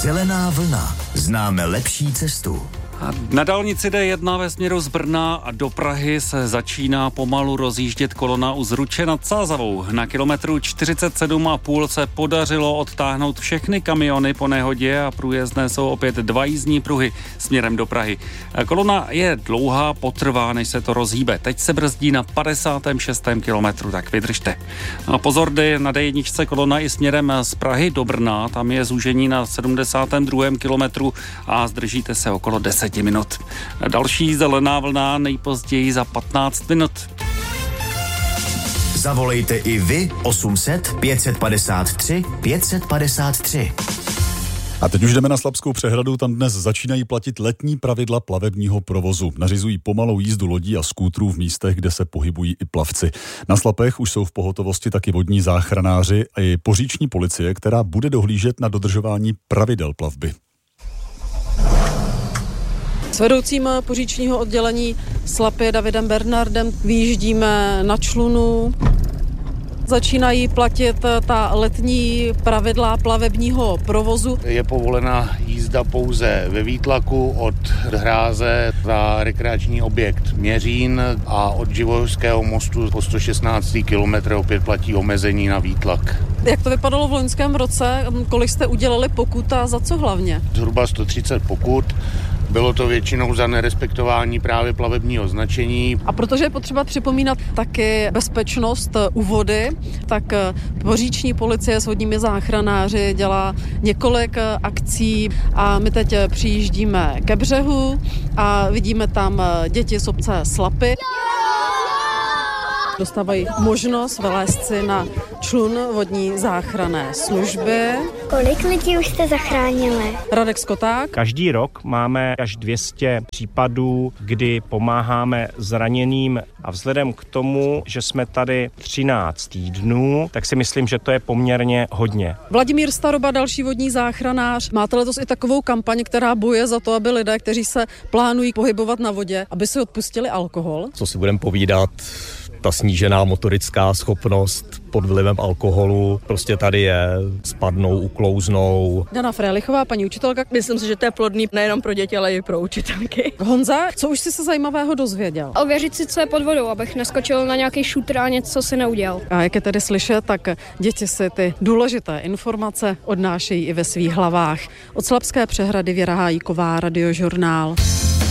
Zelená vlna. Známe lepší cestu. A na dálnici D1 ve směru z Brna do Prahy se začíná pomalu rozjíždět kolona u Zruče nad Sázavou. Na kilometru 47,5 se podařilo odtáhnout všechny kamiony po nehodě a průjezdné jsou opět 2 jízdní pruhy směrem do Prahy. Kolona je dlouhá, potrvá, než se to rozhýbe. Teď se brzdí na 56. kilometru, tak vydržte. A pozor, jde na D1 kolona i směrem z Prahy do Brna, tam je zúžení na 72. kilometru a zdržíte se okolo 10 minut. Další zelená vlna nejpozději za 15 minut. Zavolejte i vy 800 553 553. A teď už jdeme na Slabskou přehradu, tam dnes začínají platit letní pravidla plavebního provozu. Nařizují pomalou jízdu lodí a skútrů v místech, kde se pohybují i plavci. Na Slapech už jsou v pohotovosti taky vodní záchranáři a i poříční policie, která bude dohlížet na dodržování pravidel plavby. S vedoucím poříčního oddělení Slapy Davidem Bernardem vyjíždíme na člunu. Začínají platit ta letní pravidla plavebního provozu. Je povolena jízda pouze ve výtlaku od hráze za rekreační objekt Měřín a od Živojského mostu po 116. kilometr opět platí omezení na výtlak. Jak to vypadalo v loňském roce? Kolik jste udělali pokut a za co hlavně? Zhruba 130 pokut. Bylo to většinou za nerespektování právě plavebního značení. A protože je potřeba připomínat taky bezpečnost u vody, tak poříční policie s vodními záchranáři dělá několik akcí a my teď přijíždíme ke břehu a vidíme tam děti z obce Slapy. Dostávají možnost vylézt si na člun vodní záchranné služby. Kolik lidí už jste zachránili? Radek Skoták. Každý rok máme až 200 případů, kdy pomáháme zraněným a vzhledem k tomu, že jsme tady 13 týdnů, tak si myslím, že to je poměrně hodně. Vladimír Staroba, další vodní záchranář. Máte letos i takovou kampaň, která bojuje za to, aby lidé, kteří se plánují pohybovat na vodě, aby si odpustili alkohol? Co si budeme povídat, ta snížená motorická schopnost pod vlivem alkoholu prostě tady je, spadnou, uklouznou. Dana Frélichová, paní učitelka. Myslím si, že to je plodný nejenom pro děti, ale i pro učitelky. Honza, co už jsi se zajímavého dozvěděl? Ověřit si, co je pod vodou, abych neskočil na nějaký šutr a něco si neudělal. A jak je tedy slyšet, tak děti si ty důležité informace odnášejí i ve svých hlavách. Od Slabské přehrady Věra Hájíková, Radiožurnál.